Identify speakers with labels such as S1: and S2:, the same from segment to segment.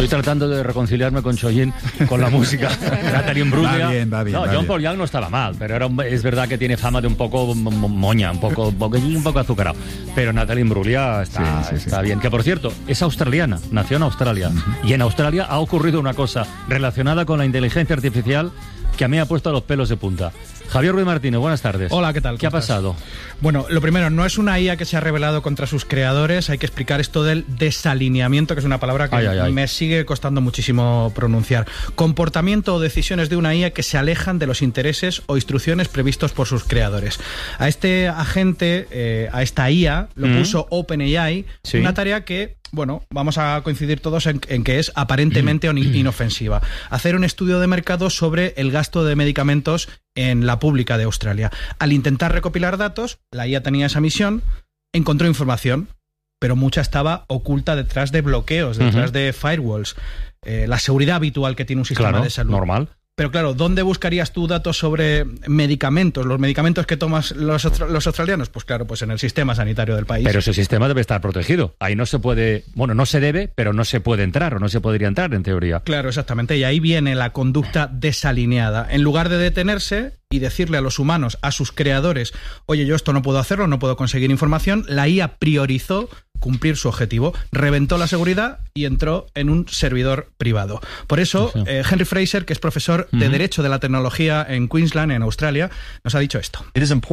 S1: Estoy tratando de reconciliarme con Chojin, con la música. Natalie Imbruglia.
S2: Va bien.
S1: John Paul Young no estaba mal, pero es verdad que tiene fama de un poco moña, un poco azucarado. Pero Natalie Imbruglia está bien. Que por cierto, es australiana, nació en Australia. Y en Australia ha ocurrido una cosa relacionada con la inteligencia artificial que a mí me ha puesto los pelos de punta. Javier Ruiz Martínez, buenas tardes.
S3: Hola, ¿qué tal?
S1: ¿Qué ha pasado?
S3: Bueno, lo primero, no es una IA que se ha rebelado contra sus creadores, hay que explicar esto del desalineamiento, que es una palabra que me sigue costando muchísimo pronunciar. Comportamiento o decisiones de una IA que se alejan de los intereses o instrucciones previstos por sus creadores. A este agente, a esta IA, lo puso OpenAI, una tarea que... Bueno, vamos a coincidir todos en que es aparentemente inofensiva. Hacer un estudio de mercado sobre el gasto de medicamentos en la pública de Australia. Al intentar recopilar datos, la IA tenía esa misión, encontró información, pero mucha estaba oculta detrás de bloqueos, detrás de firewalls. La seguridad habitual que tiene un sistema de salud.
S1: Normal.
S3: Pero claro, ¿dónde buscarías tú datos sobre medicamentos? ¿Los medicamentos que tomas los australianos? Pues claro, pues en el sistema sanitario del país.
S1: Pero ese sistema debe estar protegido. Ahí no se puede... Bueno, no se debe, pero no se puede entrar o no se podría entrar en teoría.
S3: Claro, exactamente. Y ahí viene la conducta desalineada. En lugar de detenerse y decirle a los humanos, a sus creadores, oye, yo esto no puedo hacerlo, no puedo conseguir información, la IA priorizó cumplir su objetivo, reventó la seguridad y entró en un servidor privado. Por eso, Henry Fraser, que es profesor de Derecho de la Tecnología en Queensland, en Australia, nos ha dicho esto.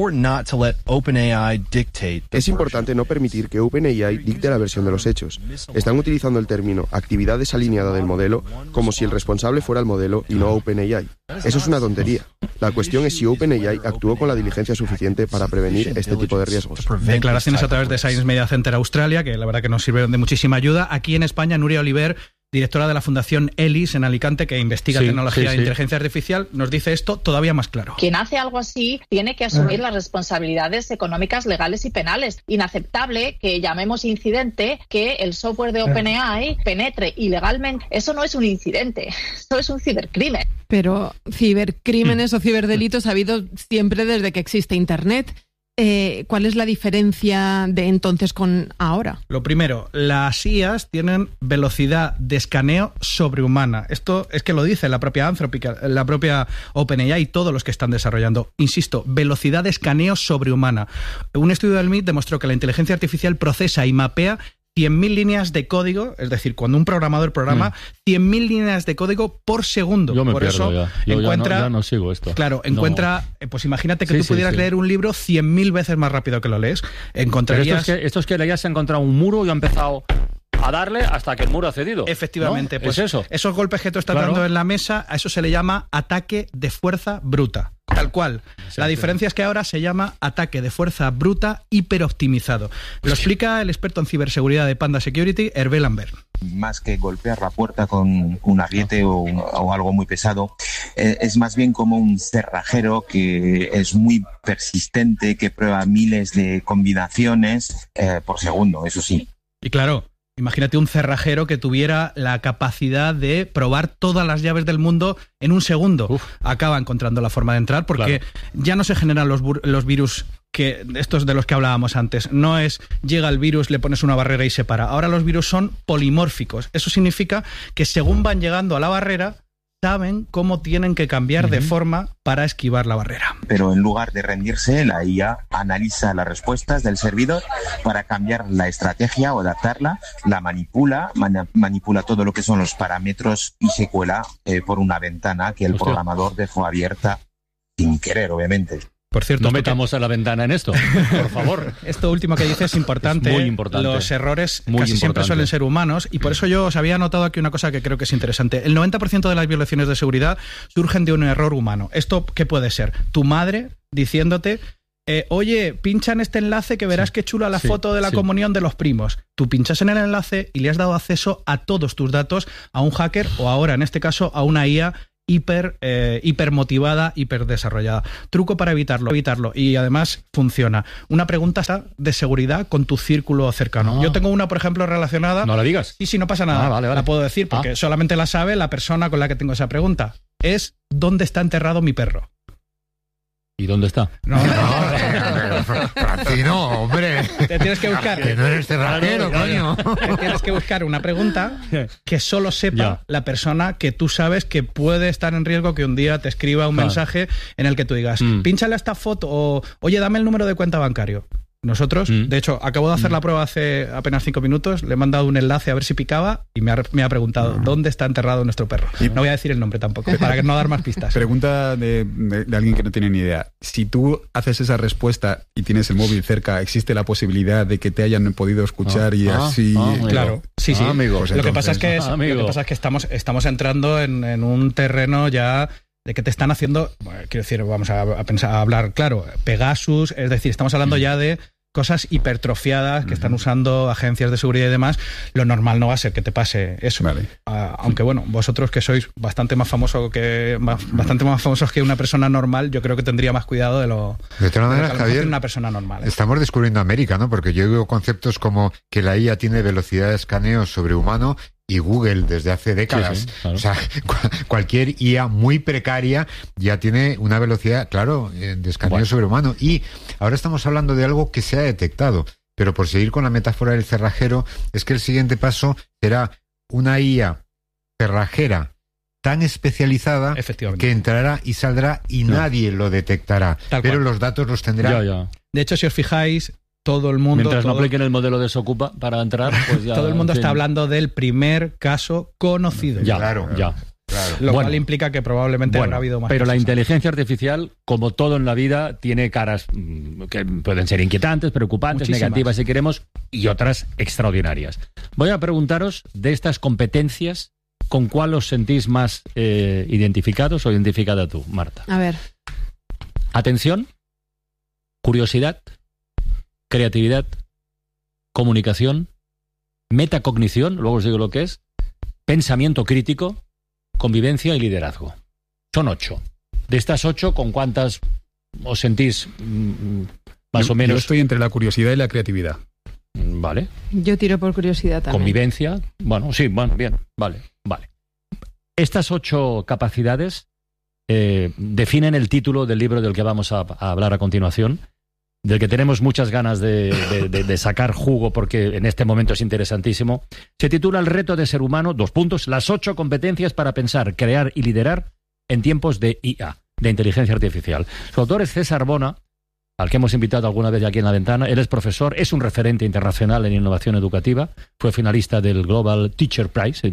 S4: Es importante no permitir que OpenAI dicte la versión de los hechos. Están utilizando el término actividad desalineada del modelo como si el responsable fuera el modelo y no OpenAI. Eso es una tontería. La cuestión es si OpenAI actuó con la diligencia suficiente para prevenir este tipo de riesgos.
S3: Declaraciones a través de Science Media Center Australia, que la verdad que nos sirvieron de muchísima ayuda. Aquí en España, Nuria Oliver, directora de la Fundación ELIS en Alicante, que investiga tecnología de inteligencia artificial, nos dice esto todavía más claro.
S5: Quien hace algo así tiene que asumir las responsabilidades económicas, legales y penales. Inaceptable que llamemos incidente que el software de OpenAI penetre ilegalmente. Eso no es un incidente, eso es un cibercrimen.
S6: Pero cibercrímenes o ciberdelitos ha habido siempre desde que existe Internet. ¿Cuál es la diferencia de entonces con ahora?
S3: Lo primero, las IAs tienen velocidad de escaneo sobrehumana. Esto es que lo dice la propia Anthropic, la propia OpenAI y todos los que están desarrollando. Insisto, velocidad de escaneo sobrehumana. Un estudio del MIT demostró que la inteligencia artificial procesa y mapea 100.000 líneas de código, es decir, cuando un programador programa 100.000 líneas de código por segundo.
S1: Yo me
S3: por
S1: pierdo
S3: eso
S1: ya. Yo
S3: encuentra,
S1: ya no sigo esto.
S3: Claro, encuentra, pues imagínate que tú pudieras leer un libro 100.000 veces más rápido que lo lees. Encontrarías...
S1: Pero esto es que ya se ha encontrado un muro y ha empezado a darle hasta que el muro ha cedido.
S3: Efectivamente,
S1: ¿no?
S3: pues
S1: es eso.
S3: Esos golpes que tú estás dando en la mesa, a eso se le llama ataque de fuerza bruta. Tal cual. La diferencia es que ahora se llama ataque de fuerza bruta hiperoptimizado. Lo explica el experto en ciberseguridad de Panda Security, Hervé Lambert.
S7: Más que golpear la puerta con un ariete o algo muy pesado, es más bien como un cerrajero que es muy persistente, que prueba miles de combinaciones por segundo, eso sí.
S3: Y claro, imagínate un cerrajero que tuviera la capacidad de probar todas las llaves del mundo en un segundo. Acaba encontrando la forma de entrar porque ya no se generan los virus que estos de los que hablábamos antes. No es llega el virus, le pones una barrera y se para. Ahora los virus son polimórficos. Eso significa que según van llegando a la barrera, saben cómo tienen que cambiar de forma para esquivar la barrera.
S7: Pero en lugar de rendirse, la IA analiza las respuestas del servidor para cambiar la estrategia o adaptarla, la manipula todo lo que son los parámetros y se cuela por una ventana que el programador dejó abierta sin querer, obviamente.
S3: Por cierto,
S1: no metamos a la ventana en esto, por favor.
S3: Esto último que dices es importante.
S1: Es muy importante.
S3: Los errores siempre suelen ser humanos y por eso yo os había notado aquí una cosa que creo que es interesante. El 90% de las violaciones de seguridad surgen de un error humano. ¿Esto qué puede ser? Tu madre diciéndote, oye, pincha en este enlace que verás qué chula la foto de la comunión de los primos. Tú pinchas en el enlace y le has dado acceso a todos tus datos a un hacker o ahora, en este caso, a una IA hiper motivada, hiper desarrollada. Truco para evitarlo y además funciona. Una pregunta de seguridad con tu círculo cercano. Yo tengo una, por ejemplo, relacionada.
S1: ¿No la digas?
S3: Sí, no pasa nada.
S1: Vale.
S3: La puedo decir porque solamente la sabe la persona con la que tengo esa pregunta. Es ¿dónde está enterrado mi perro?
S1: ¿Y dónde está?
S3: No.
S2: Francino, hombre.
S3: Te tienes que buscar.
S2: Que no eres cerrajero, coño.
S3: Te tienes que buscar una pregunta que solo sepa la persona que tú sabes que puede estar en riesgo que un día te escriba un mensaje en el que tú digas, pínchale a esta foto o, oye, dame el número de cuenta bancario. Nosotros, de hecho, acabo de hacer la prueba hace apenas 5 minutos, le he mandado un enlace a ver si picaba y me ha preguntado ¿dónde está enterrado nuestro perro? No voy a decir el nombre tampoco, para no dar más pistas.
S8: Pregunta de alguien que no tiene ni idea. Si tú haces esa respuesta y tienes el móvil cerca, ¿existe la posibilidad de que te hayan podido escuchar y así?
S3: Claro, sí.
S1: Amigo.
S3: Pues lo que pasa es que estamos entrando en un terreno ya de que te están haciendo, quiero decir, vamos a hablar claro, Pegasus, es decir, estamos hablando ya de cosas hipertrofiadas que están usando agencias de seguridad y demás. Lo normal no va a ser que te pase eso. Vale. Aunque bueno, vosotros que sois bastante más famosos que una persona normal, yo creo que tendría más cuidado de lo
S2: que Javier,
S3: una persona normal.
S2: Estamos descubriendo América, ¿no? Porque yo digo conceptos como que la IA tiene velocidad de escaneo sobrehumano y Google desde hace décadas. Sí, claro. O sea, cualquier IA muy precaria ya tiene una velocidad, claro, de escaneo sobrehumano. Y ahora estamos hablando de algo que se ha detectado. Pero por seguir con la metáfora del cerrajero, es que el siguiente paso será una IA cerrajera tan especializada que entrará y saldrá y nadie lo detectará. Pero los datos los tendrá.
S3: De hecho, si os fijáis, todo el mundo...
S1: Mientras no apliquen el modelo de Desocupa para entrar, pues ya...
S3: Todo el mundo está hablando del primer caso conocido.
S2: Claro.
S3: Lo cual implica que probablemente habrá habido más.
S1: Pero la inteligencia artificial, como todo en la vida, tiene caras que pueden ser inquietantes, preocupantes, negativas si queremos, y otras extraordinarias. Voy a preguntaros de estas competencias, ¿con cuál os sentís más identificados o identificada tú, Marta?
S6: A ver.
S1: Atención, curiosidad, creatividad, comunicación, metacognición, luego os digo lo que es, pensamiento crítico, convivencia y liderazgo. Son 8. De estas 8, ¿con cuántas os sentís más o menos?
S8: Yo estoy entre la curiosidad y la creatividad.
S1: Vale.
S6: Yo tiro por curiosidad también.
S1: Convivencia, bien, vale. Estas 8 capacidades definen el título del libro del que vamos a hablar a continuación, del que tenemos muchas ganas de sacar jugo porque en este momento es interesantísimo. Se titula El reto de ser humano, las 8 competencias para pensar, crear y liderar en tiempos de IA, de inteligencia artificial. Su autor es César Bona, al que hemos invitado alguna vez aquí en La Ventana. Él es profesor, es un referente internacional en innovación educativa, fue finalista del Global Teacher Prize,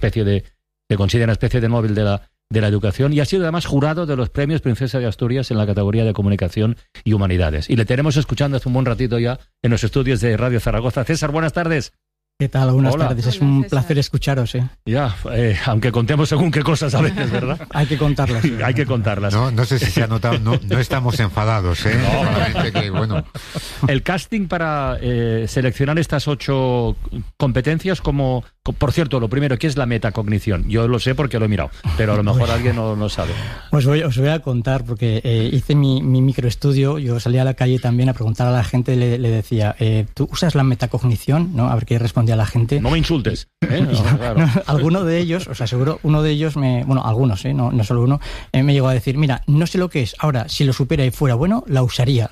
S1: se considera una especie de Nobel de la educación, y ha sido además jurado de los premios Princesa de Asturias en la categoría de comunicación y humanidades. Y le tenemos escuchando hace un buen ratito ya en los estudios de Radio Zaragoza. César, buenas tardes.
S9: ¿Qué tal? Buenas tardes. Es un placer escucharos.
S1: Ya, aunque contemos según qué cosas a veces, ¿verdad?
S9: Hay que contarlas.
S1: Hay que contarlas.
S2: No sé si se ha notado, no estamos enfadados, ¿eh?
S1: No. El casting para seleccionar estas 8 competencias, como, por cierto, lo primero, ¿qué es la metacognición? Yo lo sé porque lo he mirado, pero a lo mejor alguien no sabe.
S9: Pues os voy a contar, porque hice mi microestudio. Yo salí a la calle también a preguntar a la gente, le decía, ¿tú usas la metacognición? ¿No? A ver qué respondía a la gente.
S1: No me insultes.
S9: Claro. Alguno de ellos, os aseguro, uno de ellos algunos, no solo uno, me llegó a decir, mira, no sé lo que es, ahora, si lo supiera y fuera bueno, la usaría.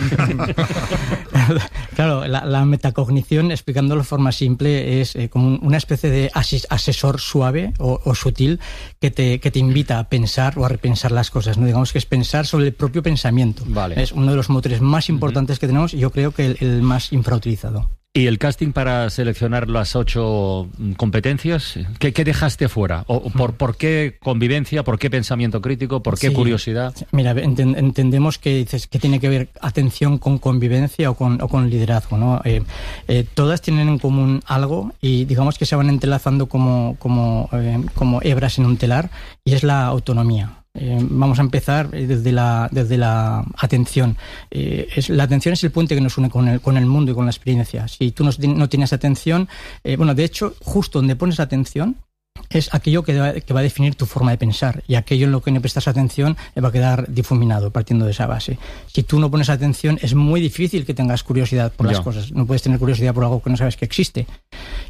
S9: Claro, la metacognición, explicándolo de forma simple, es como una especie de asesor suave o sutil que te invita a pensar o a repensar las cosas, ¿no? Digamos que es pensar sobre el propio pensamiento.
S1: Vale.
S9: Es uno de los motores más importantes que tenemos y yo creo que el más infrautilizado.
S1: ¿Y el casting para seleccionar las 8 competencias? ¿Qué dejaste fuera? ¿Por qué convivencia? ¿Por qué pensamiento crítico? ¿Por qué curiosidad?
S9: Mira, entendemos que tiene que ver atención con convivencia o con liderazgo, ¿no? Todas tienen en común algo y digamos que se van entrelazando como hebras en un telar, y es la autonomía. Vamos a empezar desde la atención. La atención es el puente que nos une con el mundo y con la experiencia. Si tú no tienes atención, de hecho, justo donde pones atención es aquello que va a definir tu forma de pensar, y aquello en lo que no prestas atención va a quedar difuminado partiendo de esa base. Si tú no pones atención, es muy difícil que tengas curiosidad por las cosas. No puedes tener curiosidad por algo que no sabes que existe.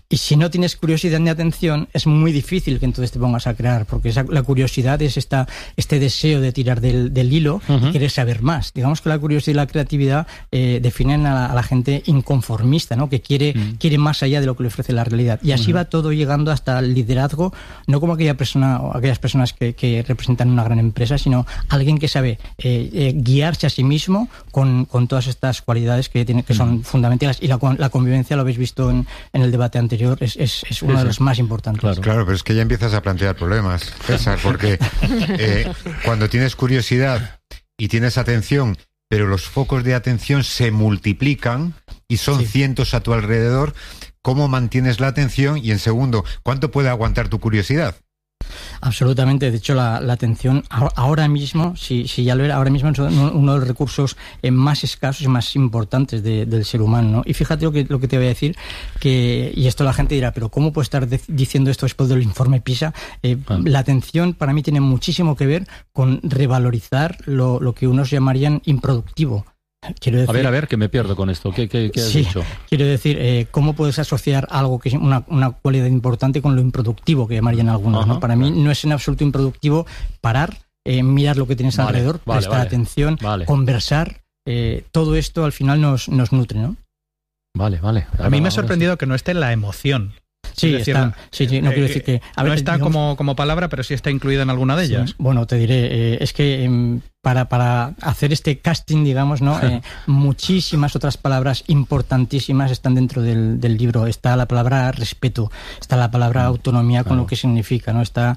S9: Y si no tienes curiosidad ni atención, es muy difícil que entonces te pongas a crear, porque la curiosidad es este deseo de tirar del hilo y querer saber más. Digamos que la curiosidad y la creatividad definen a la gente inconformista, ¿no? Que quiere más allá de lo que le ofrece la realidad. Y así va todo llegando hasta el liderazgo, no como aquellas personas que representan una gran empresa, sino alguien que sabe guiarse a sí mismo con todas estas cualidades que son fundamentales. Y la convivencia, lo habéis visto en el debate anterior, es uno de los más importantes.
S2: Claro, pero es que ya empiezas a plantear problemas, César, porque cuando tienes curiosidad y tienes atención, pero los focos de atención se multiplican y son cientos a tu alrededor, ¿cómo mantienes la atención? Y en segundo, ¿cuánto puede aguantar tu curiosidad?
S9: Absolutamente. De hecho, la atención ahora mismo, si ya lo era, ahora mismo es uno de los recursos más escasos y más importantes del ser humano, ¿no? Y fíjate lo que te voy a decir, y esto la gente dirá, pero ¿cómo puedo estar diciendo esto después del informe PISA? La atención para mí tiene muchísimo que ver con revalorizar lo que unos llamarían improductivo. Quiero decir,
S1: a ver, que me pierdo con esto. ¿Qué has dicho?
S9: Quiero decir, ¿cómo puedes asociar algo que es una cualidad importante con lo improductivo, que llamarían algunos, ¿no? Para mí no es en absoluto improductivo parar, mirar lo que tienes alrededor, prestar atención, conversar. Todo esto al final nos nutre, ¿no?
S1: Vale.
S3: A mí me ha sorprendido que no esté la emoción.
S9: Sí, no quiero decir que...
S3: no está como palabra, pero sí está incluida en alguna de ellas.
S9: Bueno, te diré, es que para hacer este casting, digamos, ¿no? Muchísimas otras palabras importantísimas están dentro del libro. Está la palabra respeto, está la palabra autonomía con lo que significa, ¿no? Está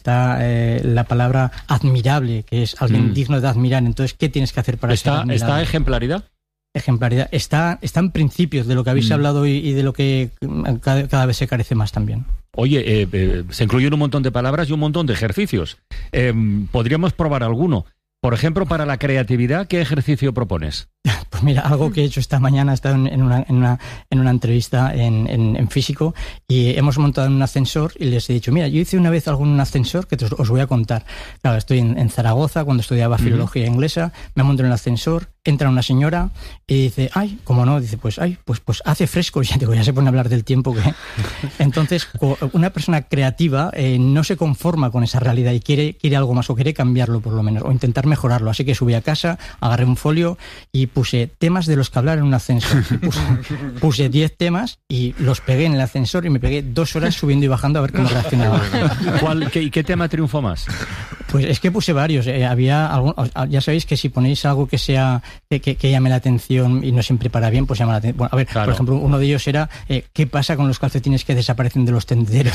S9: la palabra admirable, que es alguien digno de admirar. Entonces, ¿qué tienes que hacer para ser admirable?
S1: ¿Está ejemplaridad?
S9: Ejemplaridad. Está en principios de lo que habéis hablado y de lo que cada vez se carece más también.
S1: Oye, se incluyen un montón de palabras y un montón de ejercicios. ¿Podríamos probar alguno? Por ejemplo, para la creatividad, ¿qué ejercicio propones?
S9: Pues mira, algo que he hecho esta mañana, he estado en una entrevista en físico y hemos montado en un ascensor y les he dicho, mira, yo hice una vez algo en un ascensor que os voy a contar. Claro, estoy en Zaragoza cuando estudiaba filología inglesa, me monto en el ascensor, entra una señora y dice, ¿cómo no? Dice, pues hace fresco. Y ya se pone a hablar del tiempo que... Entonces, una persona creativa no se conforma con esa realidad y quiere algo más o quiere cambiarlo por lo menos o intentar mejorarlo. Así que subí a casa, agarré un folio y puse temas de los que hablar en un ascensor. Puse 10 temas y los pegué en el ascensor y me pegué 2 horas subiendo y bajando a ver cómo reaccionaba.
S1: ¿Qué tema triunfó más?
S9: Pues es que puse varios. Había ya sabéis que si ponéis algo que sea que llame la atención y no siempre para bien, pues llama la atención. Bueno, a ver, claro. Por ejemplo, uno de ellos era ¿qué pasa con los calcetines que desaparecen de los tendederos?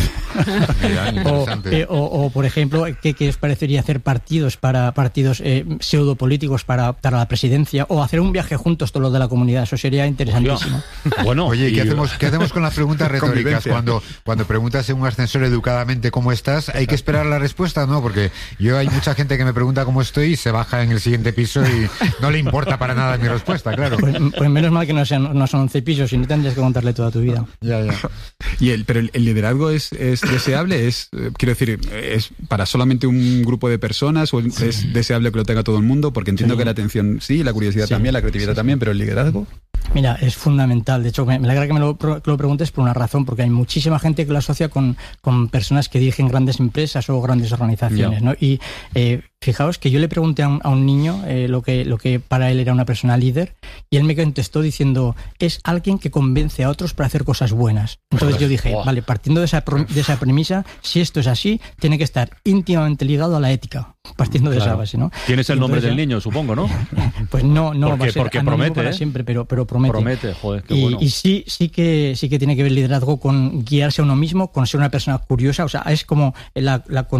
S9: o por ejemplo, ¿qué os parecería hacer partidos pseudopolíticos para optar a la presidencia o hacer un viaje juntos todos los de la comunidad? Eso sería interesantísimo.
S2: Bueno, oye, ¿qué hacemos con las preguntas retóricas? Cuando preguntas en un ascensor educadamente cómo estás, ¿hay que esperar la respuesta? No, porque hay mucha gente que me pregunta cómo estoy y se baja en el siguiente piso y no le importa para nada mi respuesta, claro.
S9: Pues menos mal que no son 11 pisos, si no tendrías que contarle toda tu vida.
S2: Ya.
S8: Pero el liderazgo es deseable, quiero decir, ¿es para solamente un grupo de personas o es deseable que lo tenga todo el mundo? Porque entiendo que la atención sí, la curiosidad también, la creatividad también, pero el liderazgo...
S9: Mira, es fundamental. De hecho, me alegra que me lo preguntes por una razón, porque hay muchísima gente que lo asocia con personas que dirigen grandes empresas o grandes organizaciones, ¿no? Y fijaos que yo le pregunté a un niño lo que para él era una persona líder y él me contestó diciendo, es alguien que convence a otros para hacer cosas buenas. Entonces yo dije, vale, partiendo de esa premisa, si esto es así, tiene que estar íntimamente ligado a la ética, partiendo de esa base, ¿no?
S1: Tienes el nombre del niño, supongo, ¿no?
S9: Pues no va a ser
S1: porque promete,
S9: para siempre, pero promete.
S1: Promete, joder, qué bueno.
S9: Y sí que tiene que ver el liderazgo con guiarse a uno mismo, con ser una persona curiosa. O sea, es como la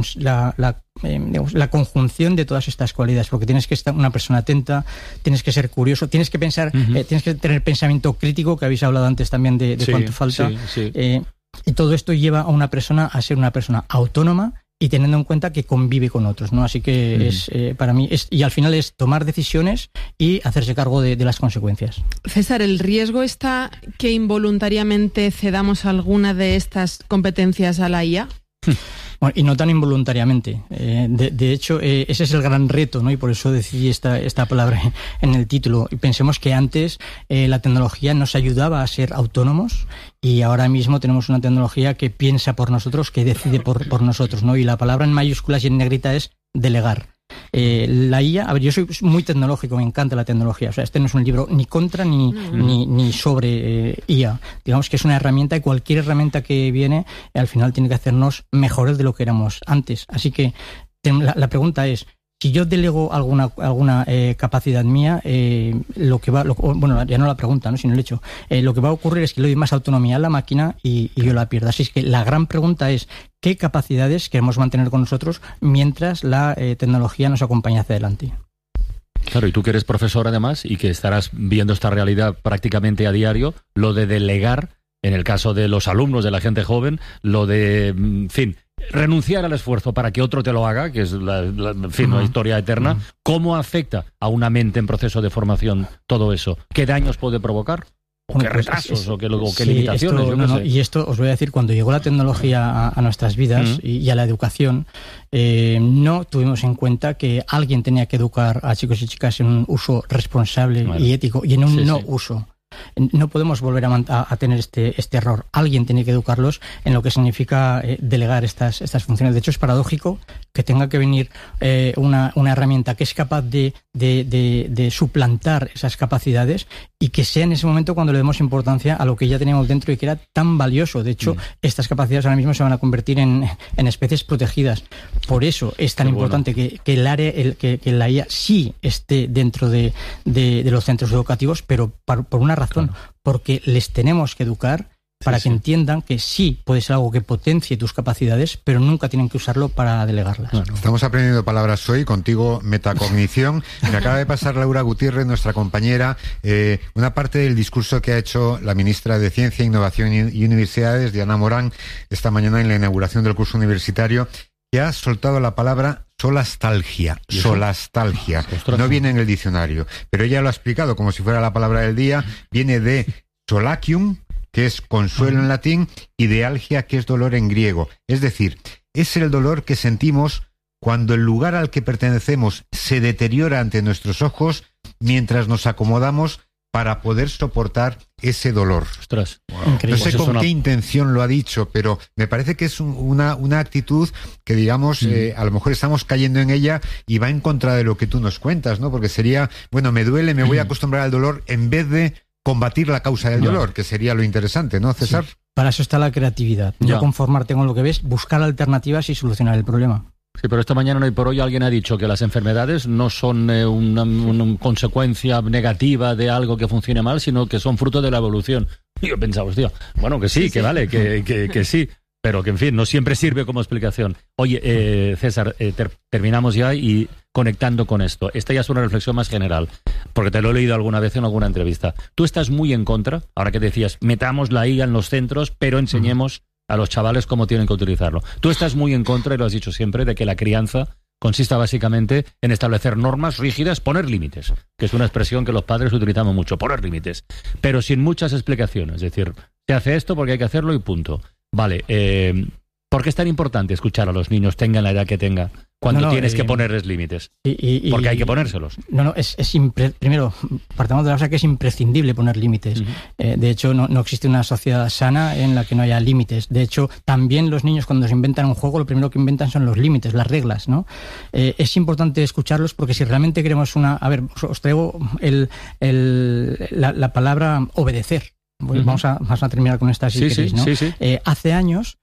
S9: conjunción de todas estas cualidades, porque tienes que estar una persona atenta, tienes que ser curioso, tienes que pensar, tienes que tener pensamiento crítico, que habéis hablado antes también de cuánto falta. Sí. Y todo esto lleva a una persona a ser una persona autónoma y teniendo en cuenta que convive con otros, ¿no? Así que es para mí y al final es tomar decisiones y hacerse cargo de las consecuencias.
S6: César, ¿el riesgo está que involuntariamente cedamos alguna de estas competencias a la IA?
S9: Bueno, y no tan involuntariamente. De hecho, ese es el gran reto, ¿no? Y por eso decidí esta palabra en el título. Y pensemos que antes la tecnología nos ayudaba a ser autónomos y ahora mismo tenemos una tecnología que piensa por nosotros, que decide por nosotros, ¿no? Y la palabra en mayúsculas y en negrita es delegar. La IA, a ver, yo soy muy tecnológico, me encanta la tecnología. O sea, este no es un libro ni contra ni sobre IA. Digamos que es una herramienta y cualquier herramienta que viene al final tiene que hacernos mejores de lo que éramos antes. Así que la pregunta es, si yo delego alguna capacidad mía, bueno, ya no la pregunta, ¿no? Sino el hecho, lo que va a ocurrir es que le doy más autonomía a la máquina y yo la pierdo. Así es que la gran pregunta es, ¿qué capacidades queremos mantener con nosotros mientras la tecnología nos acompaña hacia adelante?
S1: Claro, y tú que eres profesor además y que estarás viendo esta realidad prácticamente a diario, lo de delegar, en el caso de los alumnos, de la gente joven, lo de, en fin, renunciar al esfuerzo para que otro te lo haga, que es una historia eterna. ¿Cómo afecta a una mente en proceso de formación todo eso? ¿Qué daños puede provocar? ¿O qué retrasos? ¿O qué limitaciones?
S9: Y esto os voy a decir, cuando llegó la tecnología a nuestras vidas y a la educación, no tuvimos en cuenta que alguien tenía que educar a chicos y chicas en un uso responsable y ético y en un uso. No podemos volver a tener este error. Alguien tiene que educarlos en lo que significa delegar estas funciones. De hecho, es paradójico que tenga que venir una herramienta que es capaz de suplantar esas capacidades y que sea en ese momento cuando le demos importancia a lo que ya teníamos dentro y que era tan valioso. De hecho, estas capacidades ahora mismo se van a convertir en especies protegidas. Por eso es tan importante que la IA sí esté dentro de los centros educativos, pero por una razón, porque les tenemos que educar para que entiendan que sí puede ser algo que potencie tus capacidades, pero nunca tienen que usarlo para delegarlas.
S2: Estamos aprendiendo palabras hoy, contigo metacognición. Me acaba de pasar Laura Gutiérrez, nuestra compañera, una parte del discurso que ha hecho la ministra de Ciencia, Innovación y Universidades, Diana Morán, esta mañana en la inauguración del curso universitario, que ha soltado la palabra solastalgia. Solastalgia. No viene en el diccionario, pero ella lo ha explicado como si fuera la palabra del día. Viene de solacium, que es consuelo en latín, y de algia, que es dolor en griego. Es decir, es el dolor que sentimos cuando el lugar al que pertenecemos se deteriora ante nuestros ojos mientras nos acomodamos para poder soportar ese dolor.
S1: Ostras.
S2: No sé con qué intención lo ha dicho, pero me parece que es una actitud que, digamos, a lo mejor estamos cayendo en ella y va en contra de lo que tú nos cuentas, ¿no? Porque sería, bueno, me duele, me voy a acostumbrar al dolor en vez de combatir la causa del dolor, que sería lo interesante, ¿no, César?
S9: Sí. Para eso está la creatividad. No conformarte con lo que ves, buscar alternativas y solucionar el problema.
S1: Sí, pero esta mañana no hay por hoy alguien ha dicho que las enfermedades no son una consecuencia negativa de algo que funcione mal, sino que son fruto de la evolución. Y yo pensaba, hostia, bueno, que sí, que vale, que sí, pero que en fin, no siempre sirve como explicación. Oye, César, terminamos ya y conectando con esto. Esta ya es una reflexión más general, porque te lo he leído alguna vez en alguna entrevista. Tú estás muy en contra, ahora que decías, metamos la IA en los centros, pero enseñemos a los chavales cómo tienen que utilizarlo. Tú estás muy en contra, y lo has dicho siempre, de que la crianza consista básicamente en establecer normas rígidas, poner límites, que es una expresión que los padres utilizamos mucho, poner límites, pero sin muchas explicaciones. Es decir, se hace esto porque hay que hacerlo y punto. Vale, ¿por qué es tan importante escuchar a los niños, tengan la edad que tengan, cuando tienes que ponerles límites? Porque hay que ponérselos.
S9: Primero, partamos de la base que es imprescindible poner límites. De hecho, no existe una sociedad sana en la que no haya límites. De hecho, también los niños, cuando se inventan un juego, lo primero que inventan son los límites, las reglas, ¿no? Es importante escucharlos porque si realmente queremos os traigo la palabra obedecer. Vamos a terminar con esta, si queréis, ¿no? Sí. Hace años,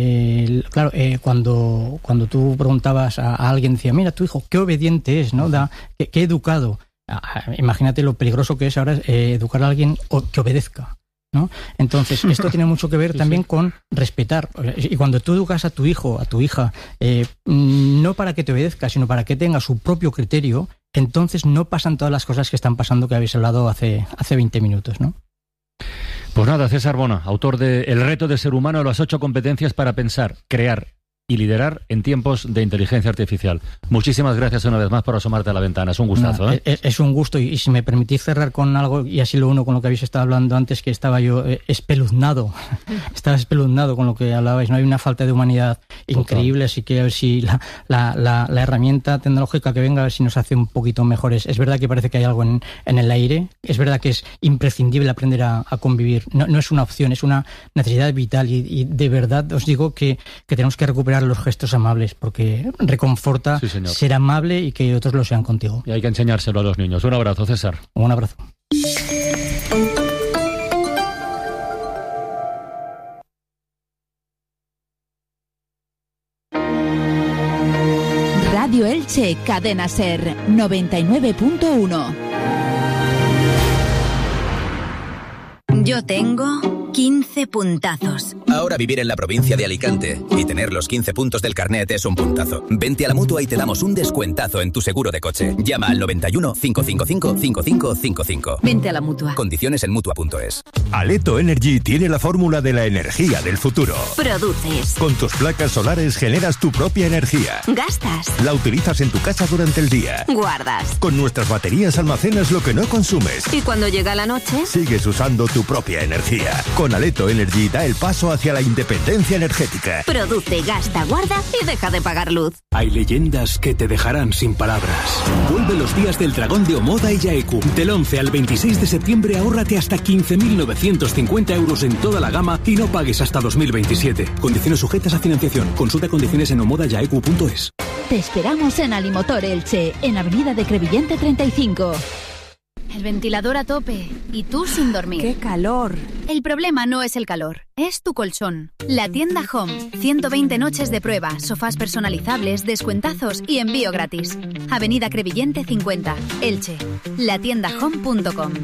S9: cuando tú preguntabas a alguien, decía, mira, tu hijo, qué obediente es, ¿no? Qué educado. Imagínate lo peligroso que es ahora educar a alguien que obedezca, ¿no? Entonces, esto tiene mucho que ver también con respetar. Y cuando tú educas a tu hijo, a tu hija, no para que te obedezca, sino para que tenga su propio criterio, entonces no pasan todas las cosas que están pasando que habéis hablado hace 20 minutos, ¿no?
S1: Pues nada, César Bona, autor de El reto del ser humano, las 8 competencias para pensar, crear y liderar en tiempos de inteligencia artificial. Muchísimas gracias una vez más por asomarte a la ventana. Es un gustazo.
S9: Es un gusto, y si me permitís cerrar con algo, y así lo uno con lo que habéis estado hablando antes, que estaba yo espeluznado. Estaba espeluznado con lo que hablabais. No hay una falta de humanidad increíble, así que a ver si la herramienta tecnológica que venga, a ver si nos hace un poquito mejores. Es verdad que parece que hay algo en el aire. Es verdad que es imprescindible aprender a convivir. No es una opción, es una necesidad vital, y de verdad os digo que tenemos que recuperar los gestos amables, porque reconforta ser amable y que otros lo sean contigo.
S1: Y hay que enseñárselo a los niños. Un abrazo, César.
S9: Un abrazo.
S10: Radio Elche, Cadena Ser, 99.1. Yo tengo 15 puntazos.
S11: Ahora vivir en la provincia de Alicante y tener los 15 puntos del carnet es un puntazo. Vente a la Mutua y te damos un descuentazo en tu seguro de coche. Llama al 91 555 5555.
S10: Vente a la Mutua.
S11: Condiciones en Mutua.es.
S12: Aleto Energy tiene la fórmula de la energía del futuro.
S10: Produces.
S12: Con tus placas solares generas tu propia energía.
S10: Gastas.
S12: La utilizas en tu casa durante el día.
S10: Guardas.
S12: Con nuestras baterías almacenas lo que no consumes.
S10: Y cuando llega la noche,
S12: sigues usando tu propia energía. Con Aleto Energy da el paso hacia la independencia energética.
S10: Produce, gasta, guarda y deja de pagar luz.
S13: Hay leyendas que te dejarán sin palabras. Vuelve los días del dragón de Omoda y Yaeku. Del 11 al 26 de septiembre ahórrate hasta 15.950 euros en toda la gama y no pagues hasta 2027. Condiciones sujetas a financiación. Consulta condiciones en omodayaeku.es.
S10: Te esperamos en Alimotor Elche, en Avenida de Crevillente 35.
S14: El ventilador a tope y tú sin dormir.
S10: ¡Qué calor!
S14: El problema no es el calor, es tu colchón. La tienda Home. 120 noches de prueba, sofás personalizables, descuentazos y envío gratis. Avenida Crevillente 50, Elche. latiendahome.com.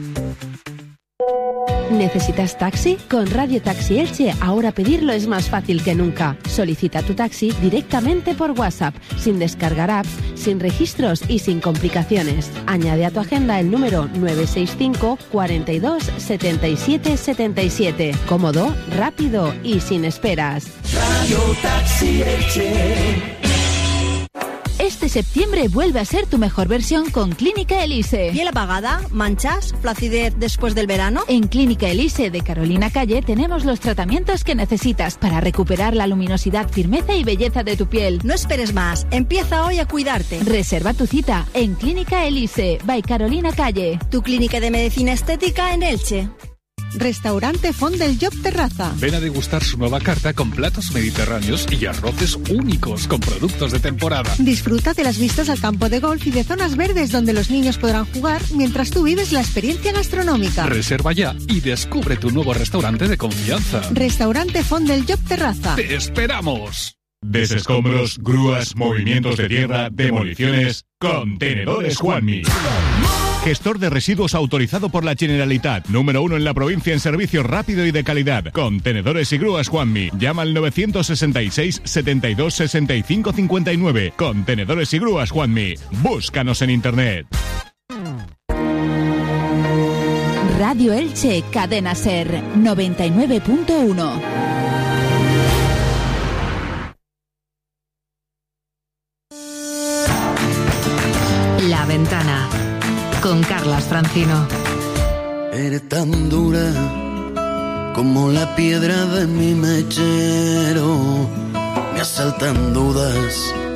S10: ¿Necesitas taxi? Con Radio Taxi Elche ahora pedirlo es más fácil que nunca. Solicita tu taxi directamente por WhatsApp, sin descargar apps, sin registros y sin complicaciones. Añade a tu agenda el número 965 42 77 77. Cómodo, rápido y sin esperas.
S15: Radio Taxi Elche.
S10: Este septiembre vuelve a ser tu mejor versión con Clínica Elise.
S16: ¿Piel apagada? ¿Manchas? ¿Flacidez después del verano?
S10: En Clínica Elise de Carolina Calle tenemos los tratamientos que necesitas para recuperar la luminosidad, firmeza y belleza de tu piel.
S16: No esperes más, empieza hoy a cuidarte.
S10: Reserva tu cita en Clínica Elise by Carolina Calle.
S16: Tu clínica de medicina estética en Elche.
S17: Restaurante Font del Llop Terraza.
S18: Ven a degustar su nueva carta con platos mediterráneos y arroces únicos con productos de temporada.
S17: Disfruta de las vistas al campo de golf y de zonas verdes donde los niños podrán jugar mientras tú vives la experiencia gastronómica.
S18: Reserva ya y descubre tu nuevo restaurante de confianza.
S17: Restaurante Font del Llop Terraza.
S18: ¡Te esperamos!
S19: Desescombros, grúas, movimientos de tierra, demoliciones, Contenedores Juanmi. Gestor de residuos autorizado por la Generalitat. Número 1 en la provincia en servicio rápido y de calidad. Contenedores y grúas Juanmi. Llama al 966 72 65 59. Contenedores y grúas Juanmi. Búscanos en internet.
S10: Radio Elche, Cadena Ser, 99.1. La Ventana, con Carlas Francino.
S20: Eres tan dura como la piedra de mi mechero, me asaltan dudas